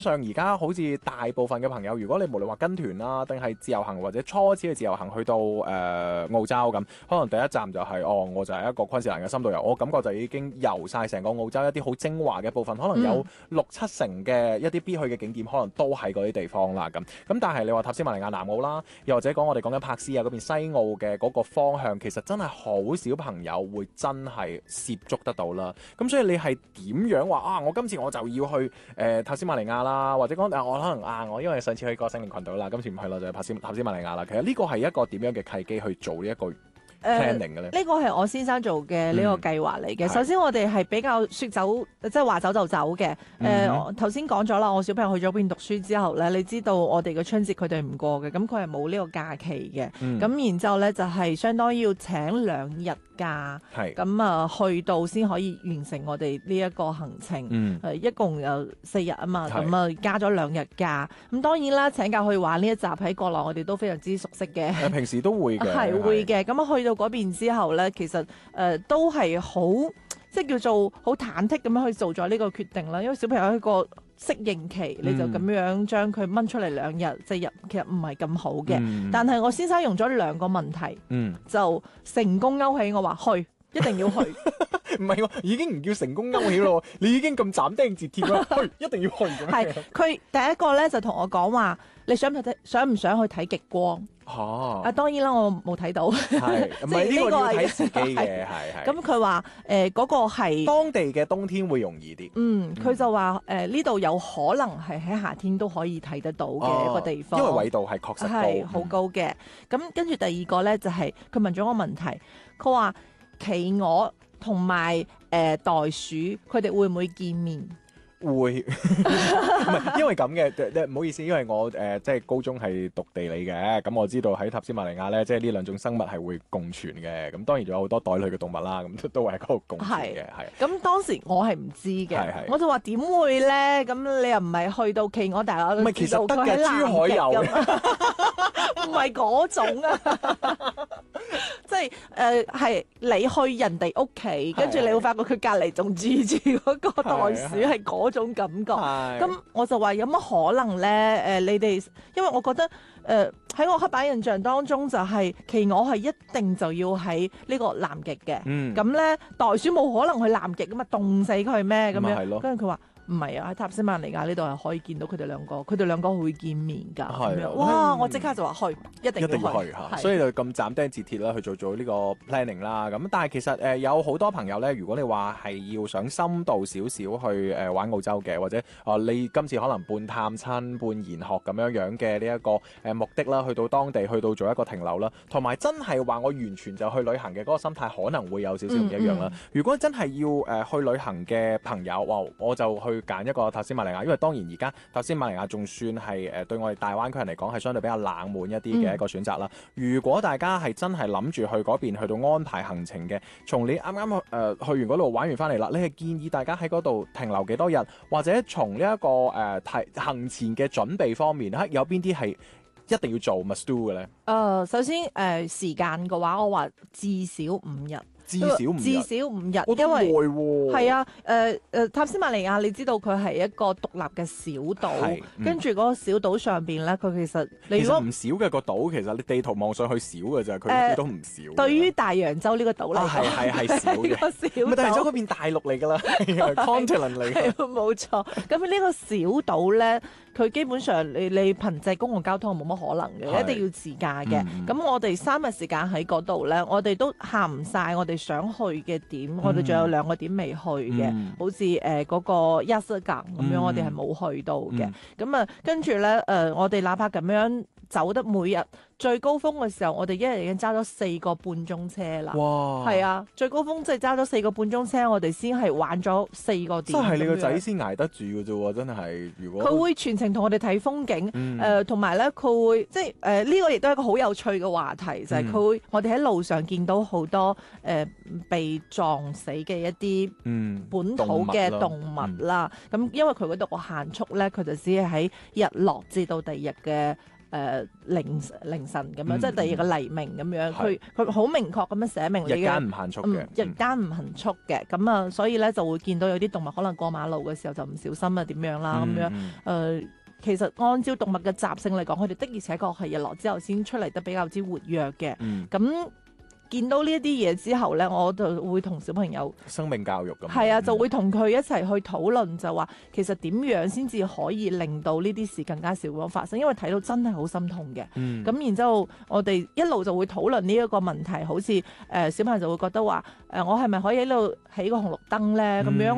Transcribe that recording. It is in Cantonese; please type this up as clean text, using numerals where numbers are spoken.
上而家好似大部分嘅朋友，如果你無論話跟團啦，定係自由行或者初次嘅自由行去到澳洲咁，可能第一站就係我就係一個昆士蘭嘅深度遊，我感覺就已經遊晒成個澳洲一啲好精華嘅部分，可能有6-7成嘅一啲必去嘅景點，可能都喺嗰啲地方啦咁。咁但係你話塔斯馬尼亞南澳啦，又或者我哋講緊柏斯啊嗰邊西澳嘅嗰個方向，其實真係好少朋友會真係涉足得到啦。咁所以你係點樣話我今次我就要去塔斯馬尼亞啦？或者講我可能我因為上次去過聖靈群島啦，今次唔去啦，就係塔斯馬尼亞啦。其實呢個係一個點樣嘅契機去做呢一個 planning 嘅咧？ 呢個係我先生做嘅呢個計劃嚟嘅。首先我哋係比較説走，即係話走就走嘅。頭先講咗啦，我小朋友去咗邊讀書之後咧，你知道我哋嘅春節佢哋唔過嘅，咁佢係冇呢個假期嘅。咁然之後咧就係相當於要請2日假，咁去到先可以完成我哋呢一個行程。一共有4日啊嘛，咁加咗2日假。咁當然啦，請假去玩呢一集喺國內我哋都非常之熟悉嘅。 平時都會嘅， 係會嘅。咁去到嗰邊之後咧，其實都係好即係叫做好忐忑咁樣去做咗呢個決定啦。因為小朋友一個適應期，你就咁樣將佢掹出嚟2日4日，其實唔係咁好嘅。但係我先生用咗2個問題，就成功勾起我話去，一定要去。 唔係喎，已經唔叫成功勾起咯，你已經咁斬釘截鐵啦，去一定要去咁。 係佢第一個咧就同我講話，你想唔想去睇極光？當然啦，我冇睇到。係唔係呢個要睇自己嘅？係。咁佢話嗰個係當地嘅冬天會容易啲。 佢就話呢度有可能係喺夏天都可以睇得到嘅一個地方， 因為緯度係確實係好高嘅。咁跟住第二個咧就係佢問咗我問題，佢話企鵝同埋袋鼠佢哋會唔會見面？ 會，唔係因為咁嘅，唔好意思，因為我即係高中係讀地理嘅，咁我知道喺塔斯馬尼亞咧，即係呢2種生物係會共存嘅，咁當然仲有好多袋類嘅動物啦，咁都係喺嗰度共存嘅，係。 咁當時我係唔知嘅，我就話點會咧？咁你又唔係去到企鵝大我都知道佢喺珠海有，唔係嗰種啊，即係係你去人哋屋企，跟住你會發覺佢隔離仲住嗰個袋鼠係嗰種感覺，咁我就話有乜可能咧？你哋因為我覺得喺我刻板印象當中就係企鵝係一定就要喺呢個南極嘅，咁咧袋鼠冇可能去南極㗎嘛，凍死佢咩咁樣？跟住佢話唔係啊，喺塔斯馬尼亞呢度係可以見到佢哋兩個會見面㗎。咁樣哇！我即刻就話去，一定要去嚇， 所以就咁斬釘截鐵啦，去做呢個 planning 啦。咁但係其實有好多朋友咧，如果你話係要想深度少少去玩澳洲嘅，或者你今次可能半探親半研學咁樣嘅呢一個目的啦，去到當地去到做一個停留啦，同埋真係話我完全就去旅行嘅嗰個心態可能會有少少唔一樣啦。如果真係要去旅行嘅朋友，我就去揀一個塔斯馬尼亞，因為當然而家塔斯馬尼亞仲算係對我哋大灣區人嚟講係相對比較冷門一啲嘅一個選擇啦。如果大家係真係諗住去嗰邊去到安排行程嘅，從你啱啱去完嗰度玩完翻嚟啦，你係建議大家喺嗰度停留幾多日，或者從呢一個行前嘅準備方面，有邊啲係一定要做 must do 嘅咧？ 首先時間嘅話，我話至少5日。 至少5日， 因為係啊，塔斯馬尼亞你知道佢係一個獨立嘅小島，跟住嗰個小島上邊咧，佢其實你如果唔少嘅個島，其實你地圖望上去少嘅咋，佢都唔少。 對於大洋洲呢個島嚟講， 係少嘅。咪大洋洲嗰邊大陸嚟㗎啦，continent 嚟嘅。 冇錯。咁呢個小島咧，佢基本上你憑藉公共交通係冇乜可能嘅，一定要自駕嘅。咁我哋3日時間喺嗰度咧，我哋都行唔晒我哋想去嘅點，我哋仲有2個點未去嘅，好似嗰個亞瑟港咁樣，我哋係冇去到嘅。咁跟住咧我哋哪怕咁樣走得每日最高峰嘅時候，我哋一日已經揸咗4個半鐘車啦。哇！係啊，最高峰即係揸咗4個半鐘車，我哋先係玩咗4個點。 真係你個仔先捱得住嘅啫喎！真係，如果佢會全程同我哋睇風景，同埋咧佢會即係呢個亦都係一個好有趣嘅話題，就係佢會我哋喺路上見到好多被撞死嘅一啲本土嘅動物啦。咁因為佢嗰度個限速咧，佢就只係喺日落至到第2日嘅凌晨咁樣，即係第二個黎明咁樣。佢好明確咁樣寫明你嘅日間唔限速嘅， 日間唔限速嘅。咁啊，所以咧就會見到有啲動物可能過馬路嘅時候就唔小心啊點樣啦咁樣。其實按照動物嘅習性嚟講，佢哋的而且確係日落之後先出嚟得比較之活躍嘅。咁見到呢一啲嘢之後咧，我就會同小朋友生命教育咁。 係啊，就會同佢一齊去討論，就話其實點樣先至可以令到呢啲事更加少咁發生，因為睇到真係好心痛嘅。咁然之後，我哋一路就會討論呢一個問題，好似小朋友就會覺得話我係咪可以喺度起個紅綠燈咧？咁樣